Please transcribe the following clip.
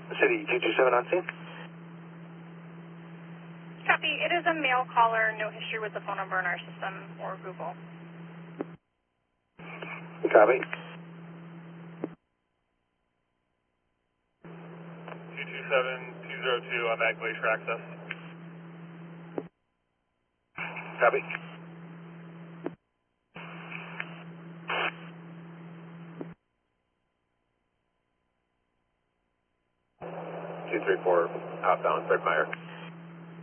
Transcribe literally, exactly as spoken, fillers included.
City two two seven on scene. Copy. It is a male caller, no history with the phone number in our system or Google. Copy. two two seven two zero two, I'm at Glacier Access. Copy. two three four, outbound, Fred Meyer.